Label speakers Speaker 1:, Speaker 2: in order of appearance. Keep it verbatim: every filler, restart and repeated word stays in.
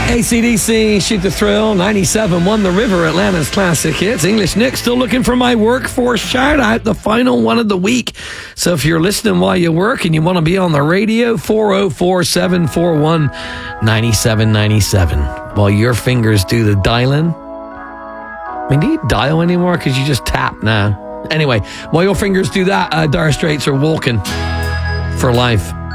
Speaker 1: A C D C, Shoot the Thrill, ninety-seven won The River, Atlanta's classic hits. English Nick, still looking for my workforce shout out, the final one of the week. So if you're listening while you work and you want to be on the radio, four oh four, seven four one, nine seven nine seven. While your fingers do the dialing. I mean, do you dial anymore? Because you just tap now. Anyway, while your fingers do that, uh, Dire Straits are walking for life.